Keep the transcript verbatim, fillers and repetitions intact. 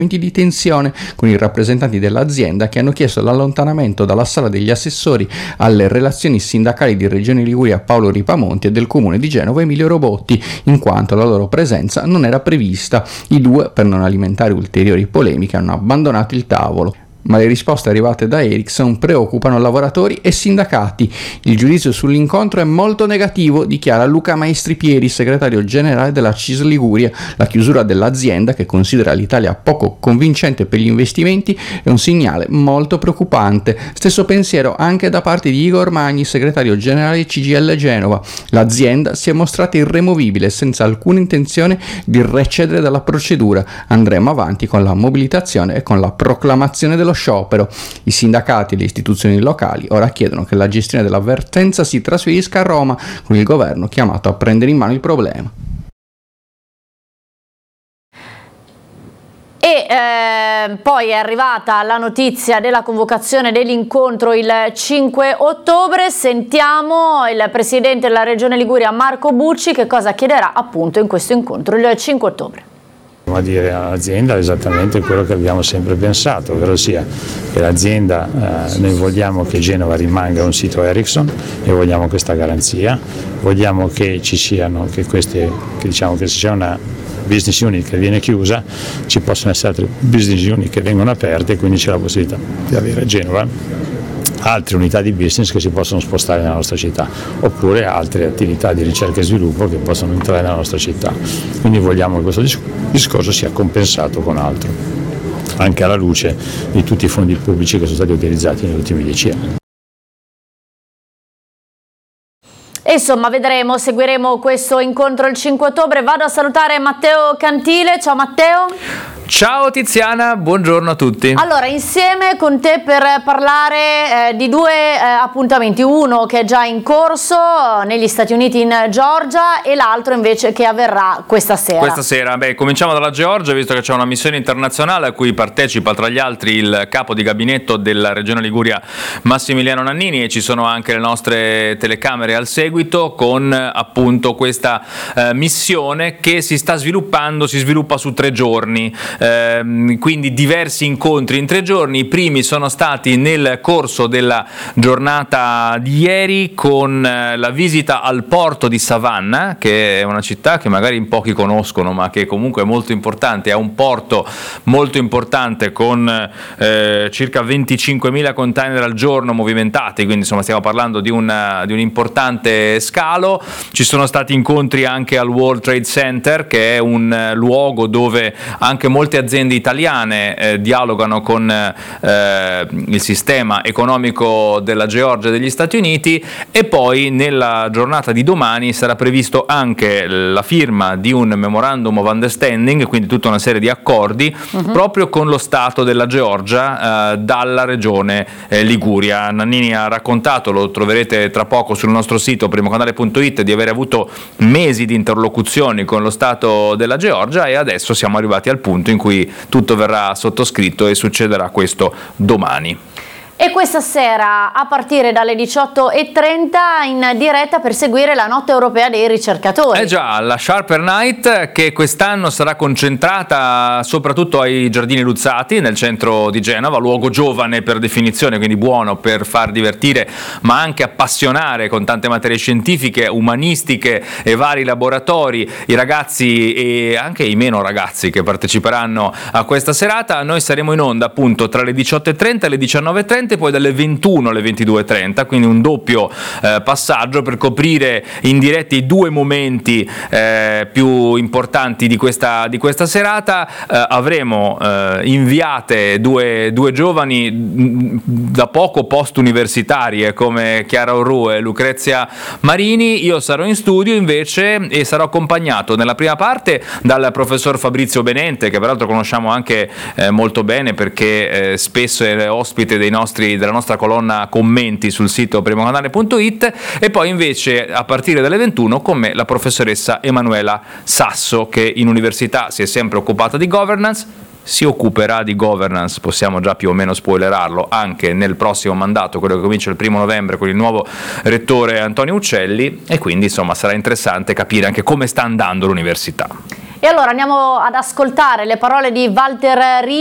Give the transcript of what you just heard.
di tensione con i rappresentanti dell'azienda che hanno chiesto l'allontanamento dalla sala degli assessori alle relazioni sindacali di Regione Liguria Paolo Ripamonti e del Comune di Genova Emilio Robotti, in quanto la loro presenza non era prevista. I due, per non alimentare ulteriori polemiche, hanno abbandonato il tavolo. Ma le risposte arrivate da Ericsson preoccupano lavoratori e sindacati. Il giudizio sull'incontro è molto negativo, dichiara Luca Maestri Pieri, segretario generale della C I S Liguria. La chiusura dell'azienda, che considera l'Italia poco convincente per gli investimenti, è un segnale molto preoccupante. Stesso pensiero anche da parte di Igor Magni, segretario generale C G I L Genova. L'azienda si è mostrata irremovibile, senza alcuna intenzione di recedere dalla procedura. Andremo avanti con la mobilitazione e con la proclamazione dello sciopero. I sindacati e le istituzioni locali ora chiedono che la gestione dell'avvertenza si trasferisca a Roma, con il governo chiamato a prendere in mano il problema. E eh, poi è arrivata la notizia della convocazione dell'incontro il cinque ottobre. Sentiamo il presidente della Regione Liguria Marco Bucci che cosa chiederà appunto in questo incontro il cinque ottobre. A dire all'azienda esattamente quello che abbiamo sempre pensato, ovvero sia che l'azienda, eh, noi vogliamo che Genova rimanga un sito Ericsson e vogliamo questa garanzia, vogliamo che ci siano, che queste, che diciamo che se c'è una business unit che viene chiusa, ci possono essere altre business unit che vengono aperte e quindi c'è la possibilità di avere a Genova altre unità di business che si possono spostare nella nostra città, oppure altre attività di ricerca e sviluppo che possono entrare nella nostra città. Quindi vogliamo che questo discorso sia compensato con altro, anche alla luce di tutti i fondi pubblici che sono stati utilizzati negli ultimi dieci anni. Insomma, vedremo, seguiremo questo incontro il cinque ottobre. Vado a salutare Matteo Cantile. Ciao Matteo. Ciao Tiziana, buongiorno a tutti. Allora, insieme con te per parlare eh, di due eh, appuntamenti, uno che è già in corso negli Stati Uniti in Georgia e l'altro invece che avverrà questa sera. Questa sera, beh, cominciamo dalla Georgia, visto che c'è una missione internazionale a cui partecipa tra gli altri il capo di gabinetto della Regione Liguria Massimiliano Nannini, e ci sono anche le nostre telecamere al seguito con appunto questa eh, missione che si sta sviluppando, si sviluppa su tre giorni. Eh, quindi diversi incontri in tre giorni. I primi sono stati nel corso della giornata di ieri con eh, la visita al porto di Savannah, che è una città che magari in pochi conoscono ma che comunque è molto importante, è un porto molto importante con eh, circa venticinquemila container al giorno movimentati, quindi insomma stiamo parlando di, una, di un importante scalo. Ci sono stati incontri anche al World Trade Center, che è un eh, luogo dove anche molte aziende italiane eh, dialogano con eh, il sistema economico della Georgia e degli Stati Uniti. E poi nella giornata di domani sarà previsto anche la firma di un memorandum of understanding, quindi tutta una serie di accordi uh-huh. proprio con lo Stato della Georgia eh, dalla regione eh, Liguria. Nannini ha raccontato, lo troverete tra poco sul nostro sito primocanale punto it, di aver avuto mesi di interlocuzioni con lo Stato della Georgia e adesso siamo arrivati al punto in cui tutto verrà sottoscritto e succederà questo domani. E questa sera a partire dalle diciotto e trenta in diretta per seguire la notte europea dei ricercatori. Eh già, la Sharper Night, che quest'anno sarà concentrata soprattutto ai Giardini Luzzati nel centro di Genova, luogo giovane per definizione, quindi buono per far divertire ma anche appassionare con tante materie scientifiche, umanistiche e vari laboratori i ragazzi e anche i meno ragazzi che parteciperanno a questa serata. Noi saremo in onda appunto tra le diciotto e trenta e le diciannove e trenta, e poi dalle ventuno alle ventidue e trenta, quindi un doppio eh, passaggio per coprire in diretta i due momenti eh, più importanti di questa, di questa serata. Eh, avremo eh, inviate due, due giovani mh, da poco post universitarie come Chiara Orru e Lucrezia Marini. Io sarò in studio invece e sarò accompagnato nella prima parte dal professor Fabrizio Benente, che peraltro conosciamo anche eh, molto bene perché eh, spesso è ospite dei nostri della nostra colonna commenti sul sito primocanale punto it, e poi invece a partire dalle ventuno con me la professoressa Emanuela Sasso, che in università si è sempre occupata di governance, si occuperà di governance, possiamo già più o meno spoilerarlo, anche nel prossimo mandato, quello che comincia il primo novembre con il nuovo rettore Antonio Uccelli, e quindi insomma sarà interessante capire anche come sta andando l'università. E allora andiamo ad ascoltare le parole di Walter Ri